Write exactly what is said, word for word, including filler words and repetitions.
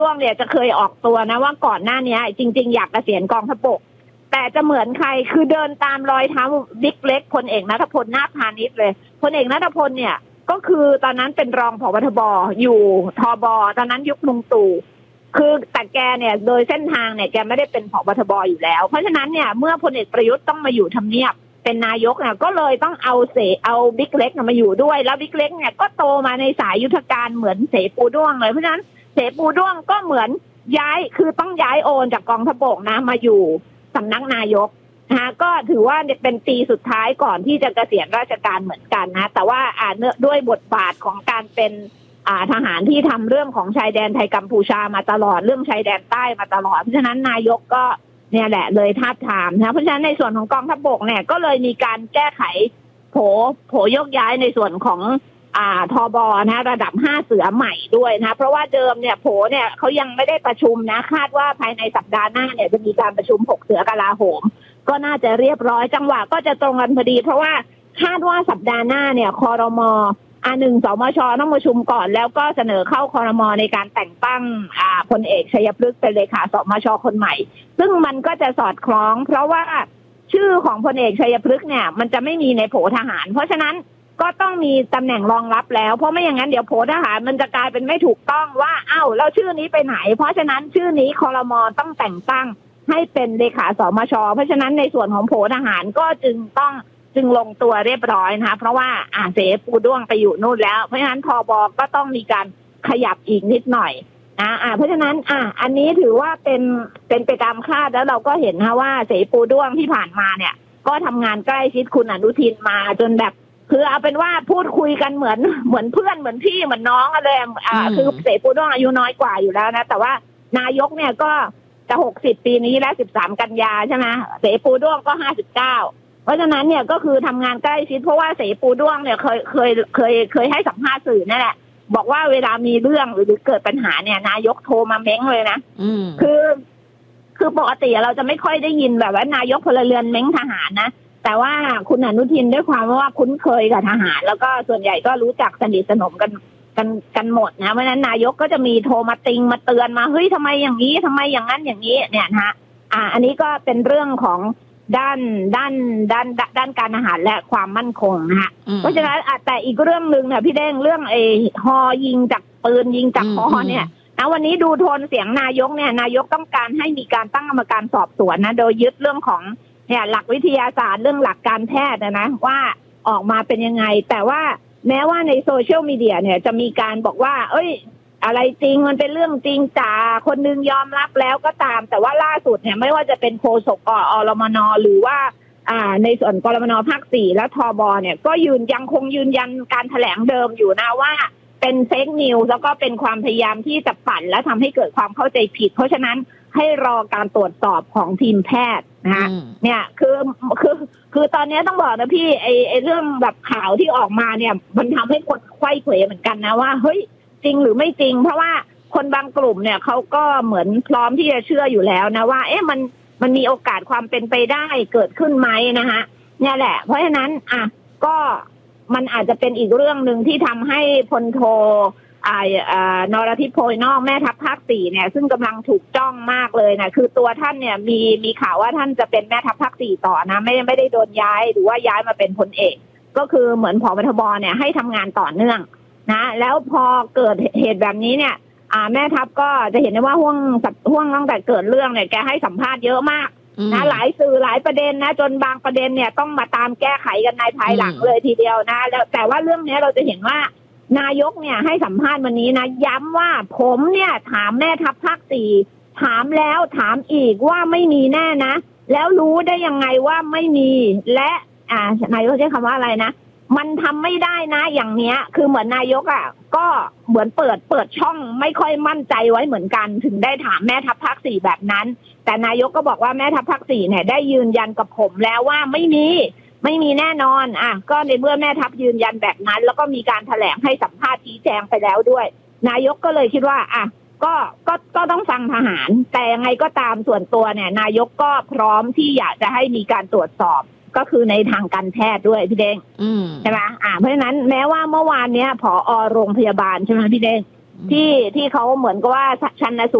ช่วงเนี่ยจะเคยออกตัวนะว่าก่อนหน้านี้จริงๆอยากเกษียณกองทัพบกแต่จะเหมือนใครคือเดินตามรอยเท้าบิ๊กเล็กพลเอกณัฐพลนาคพานิชเลยพลเอกณัฐพลเนี่ยก็คือตอนนั้นเป็นรองผบ.ทบ.อยู่ทบ.ตอนนั้นยุคลุงตู่คือแต่แกเนี่ยโดยเส้นทางเนี่ยแกไม่ได้เป็นผบ.ทบ.อยู่แล้วเพราะฉะนั้นเนี่ยเมื่อพลเอกประยุทธ์ต้องมาอยู่ทำเนียบเป็นนายกเนี่ยก็เลยต้องเอาเสเอาบิ๊กเล็กมาอยู่ด้วยแล้วบิ๊กเล็กเนี่ยก็โตมาในสายยุทธการเหมือนเสปูด้วงเลยเพราะฉะนั้นเสปูด้วงก็เหมือนย้ายคือต้องย้ายโอนจากกองทัพบกนะมาอยู่สำนักนายกนะก็ถือว่าเป็นปีสุดท้ายก่อนที่จะเกษียณราชการเหมือนกันนะแต่ว่าอ่าเนื่องด้วยบทบาทของการเป็นอ่าทหารที่ทำเรื่องของชายแดนไทยกัมพูชามาตลอดเรื่องชายแดนใต้มาตลอดเพราะฉะนั้นนายกก็เนี่ยแหละเลยทาบทามนะเพราะฉะนั้นในส่วนของกองทัพบกเนี่ยก็เลยมีการแก้ไขโผโผยกย้ายในส่วนของอ่าทบนะระดับห้าเสือใหม่ด้วยนะเพราะว่าเดิมเนี่ยโผเนี่ยเขายังไม่ได้ประชุมนะคาดว่าภายในสัปดาห์หน้าเนี่ยจะมีการประชุมหกเสือกลาโหมก็น่าจะเรียบร้อยจังหวะก็จะตรงกันพอดีเพราะว่าคาดว่าสัปดาห์หน้าเนี่ยครมอ่าหนึ่งสมชต้องประชุมก่อนแล้วก็เสนอเข้าครมในการแต่งตั้งอ่าพลเอกชัยพฤกษ์เป็นเลขาสมชคนใหม่ซึ่งมันก็จะสอดคล้องเพราะว่าชื่อของพลเอกชัยพฤกษ์เนี่ยมันจะไม่มีในโผทหารเพราะฉะนั้นก็ต้องมีตำแหน่งรองรับแล้วเพราะไม่อย่างนั้นเดี๋ยวโผทหารมันจะกลายเป็นไม่ถูกต้องว่าอ้าวแล้วชื่อนี้ไปไหนเพราะฉะนั้นชื่อนี้ครมต้องแต่งตั้งให้เป็นเลขาสมชเพราะฉะนั้นในส่วนของโผทหารก็จึงต้องจึงลงตัวเรียบร้อยนะคะเพราะว่าอ่าเสปูด้วงไปอยู่นู่นแล้วเพราะฉะนั้นทบก็ต้องมีการขยับอีกนิดหน่อยนะอ่าเพราะฉะนั้นอ่าอันนี้ถือว่าเป็นเป็นไปตามคาดแล้วเราก็เห็นนะว่าเสปูด้วงที่ผ่านมาเนี่ยก็ทำงานใกล้ชิดคุณอนุทินมาจนแบบคือเอาเป็นว่าพูดคุยกันเหมือนเหมือนเพื่อนเหมือนพี่เหมือนน้องอะไรอ่าคือเสปูด้วงอายุน้อยกว่าอยู่แล้วนะแต่ว่านายกเนี่ยก็จะหกสิบปีนี้แล้วสิบสามกันยาใช่ไหมเสปูด้วงก็ห้าสิบเก้าเพราะฉะนั้นเนี่ยก็คือทำงานใกล้ชิดเพราะว่าเสปูด้วงเนี่ยเคยเคยเคยเคยให้สัมภาษณ์สื่อนั่นแหละบอกว่าเวลามีเรื่องหรือเกิดปัญหาเนี่ยนายกโทรมาเม้งเลยนะคือคือปกติเราจะไม่ค่อยได้ยินแบบว่านายกพลเรือนเม้งทหารนะแต่ว่าคุณอนุทินด้วยความว่าคุ้นเคยกับทหารแล้วก็ส่วนใหญ่ก็รู้จักสนิทสนมกันกันกันหมดนะเพราะฉะนั้นนายกก็จะมีโทรมาติงมาเตือนมาเฮ้ยทำไมอย่างนี้ทำไมอย่างนั้นอย่างนี้เนี่ยนะฮะอ่าอันนี้ก็เป็นเรื่องของด้านด้านด้านด้านการอาหารและความมั่นคงนะฮะเพราะฉะนั้นแต่อีกเรื่องนึงเนี่ยพี่เด้งเรื่องไอ้ฮอยิงจากปืนยิงจากฮอเนี่ยนะวันนี้ดูโทนเสียงนายกเนี่ยนายกต้องการให้มีการตั้งกรรมการสอบสวนนะโดยยึดเรื่องของเนี่ยหลักวิทยาศาสตร์เรื่องหลักการแพทย์นะนะว่าออกมาเป็นยังไงแต่ว่าแม้ว่าในโซเชียลมีเดียเนี่ยจะมีการบอกว่าเอ้ยอะไรจริงมันเป็นเรื่องจริงจ่าคนนึงยอมรับแล้วก็ตามแต่ว่าล่าสุดเนี่ยไม่ว่าจะเป็นโฆษกกอรมนหรือว่าอ่าในส่วนกรมนภาคสี่และทบเนี่ยก็ยืนยังคงยืนยันการแถลงเดิมอยู่นะว่าเป็นเฟกนิวส์แล้วก็เป็นความพยายามที่จะปั่นและทำให้เกิดความเข้าใจผิดเพราะฉะนั้นให้รอการตรวจสอบของทีมแพทย์นะฮะเนี่ยคือคือคือตอนนี้ต้องบอกนะพี่ไอไอเรื่องแบบข่าวที่ออกมาเนี่ยมันทำให้คนไขว้เขวเหมือนกันนะว่าเฮ้ยจริงหรือไม่จริงเพราะว่าคนบางกลุ่มเนี่ยเขาก็เหมือนพร้อมที่จะเชื่ออยู่แล้วนะว่าเอ๊ะมันมันมีโอกาสความเป็นไปได้เกิดขึ้นไหมนะคะเนี่ยแหละเพราะฉะนั้นอ่ะก็มันอาจจะเป็นอีกเรื่องหนึ่งที่ทำให้พลโทอ่าอ่านรทิพย์โพยนอกแม่ทัพภาคสี่เนี่ยซึ่งกำลังถูกจ้องมากเลยนะคือตัวท่านเนี่ยมีมีข่าวว่าท่านจะเป็นแม่ทัพภาคสี่ต่อนะไม่ไม่ได้โดนย้ายหรือว่าย้ายมาเป็นพลเอกก็คือเหมือนผบ.ทบ.เนี่ยให้ทำงานต่อเนื่องนะแล้วพอเกิดเหตุแบบนี้เนี่ยอ่าแม่ทัพก็จะเห็นได้ว่าห่วงห่วงตั้งแต่เกิดเรื่องเนี่ยแกให้สัมภาษณ์เยอะมากนะหลายสื่อหลายประเด็นนะจนบางประเด็นเนี่ยต้องมาตามแก้ไขกันในภายหลังเลยทีเดียวนะแล้วแต่ว่าเรื่องนี้เราจะเห็นว่านายกเนี่ยให้สัมภาษณ์วันนี้นะย้ำว่าผมเนี่ยถามแม่ทัพภาคสี่ถามแล้วถามอีกว่าไม่มีแน่นะแล้วรู้ได้ยังไงว่าไม่มีและอ่านายกใช้คำว่าอะไรนะมันทำไม่ได้นะอย่างเนี้ยคือเหมือนนายกอ่ะก็เหมือนเปิดเปิดช่องไม่ค่อยมั่นใจไว้เหมือนกันถึงได้ถามแม่ทัพภาคสี่แบบนั้นแต่นายกก็บอกว่าแม่ทัพภาคสี่เนี่ยได้ยืนยันกับผมแล้วว่าไม่มีไม่มีแน่นอนอ่ะก็ในเมื่อแม่ทัพยืนยันแบบนั้นแล้วก็มีการแถลงให้สัมภาษณ์ชี้แจงไปแล้วด้วยนายกก็เลยคิดว่าอ่ะก็ก็ก็ต้องฟังทหารแต่ยังไงก็ตามส่วนตัวเนี่ยนายกก็พร้อมที่อยากจะให้มีการตรวจสอบก็คือในทางการแพทย์ด้วยพี่เด้งใช่ไหมอ่าเพราะฉะนั้นแม้ว่าเมื่อวานเนี้ยผอ.โรงพยาบาลใช่ไหมพี่เด้งที่ที่เขาเหมือนกับว่าชันสูตร